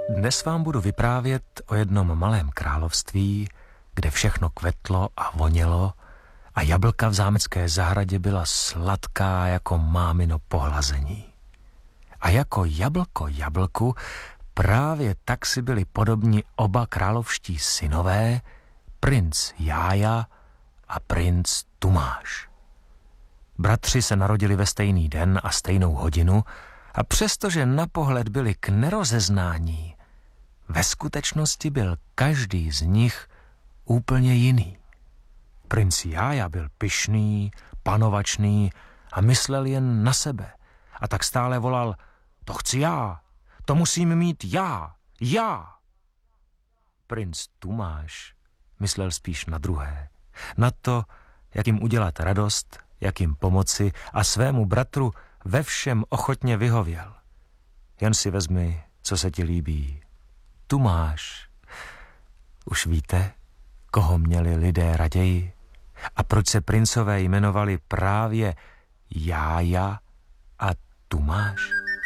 Dnes vám budu vyprávět o jednom malém království, kde všechno kvetlo a vonělo a jablka v zámecké zahradě byla sladká jako mámino pohlazení. A jako jablko jablku právě tak si byli podobní oba královští synové, princ Jája a princ Tumáš. Bratři se narodili ve stejný den a stejnou hodinu a přestože na pohled byli k nerozeznání, ve skutečnosti byl každý z nich úplně jiný. Princ Jája byl pyšný, panovačný a myslel jen na sebe. A tak stále volal: to chci já, to musím mít já. Princ Tumáš myslel spíš na druhé. Na to, jak jim udělat radost, jak jim pomoci a svému bratru ve všem ochotně vyhověl. Jen si vezmi, co se ti líbí. Tumáš. Už víte, koho měli lidé raději? A proč se princové jmenovali právě Jája a Tumáš?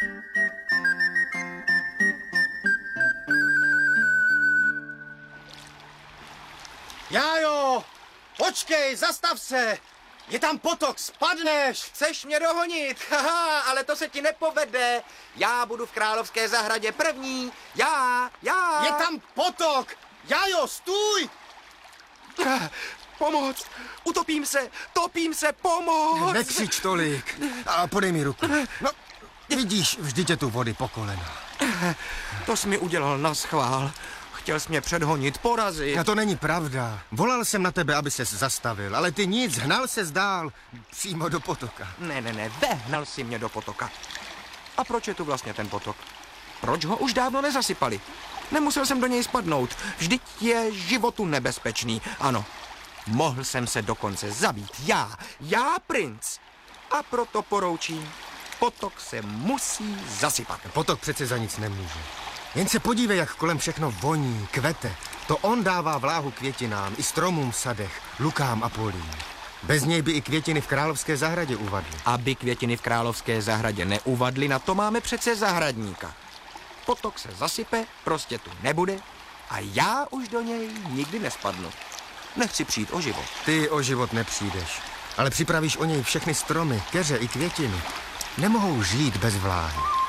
Jájo, počkej, zastav se! Je tam potok, spadneš! Chceš mě dohonit? Haha, ale to se ti nepovede. Já budu v královské zahradě první. Já. Je tam potok! Jájo, stůj! Pomoc! Topím se, pomoc! Nekřič tolik a podej mi ruku. No, vidíš, vždy tě tu vody po kolena. To jsi mi udělal naschvál. Chtěl jsi mě předhonit, porazit. A to není pravda. Volal jsem na tebe, aby ses zastavil, ale ty nic, hnal ses dál, přímo do potoka. Ne, vehnal si mě do potoka. A proč je tu vlastně ten potok? Proč ho už dávno nezasypali? Nemusel jsem do něj spadnout, vždyť je životu nebezpečný. Ano, mohl jsem se dokonce zabít. Já princ. A proto poroučím, potok se musí zasypat. Potok přece za nic nemůže. Jen se podívej, jak kolem všechno voní, kvete. To on dává vláhu květinám, i stromům v sadech, lukám a polím. Bez něj by i květiny v královské zahradě uvadly. Aby květiny v královské zahradě neuvadly, na to máme přece zahradníka. Potok se zasype, prostě tu nebude a já už do něj nikdy nespadnu. Nechci přijít o život. Ty o život nepřijdeš, ale připravíš o něj všechny stromy, keře i květiny. Nemohou žít bez vláhy.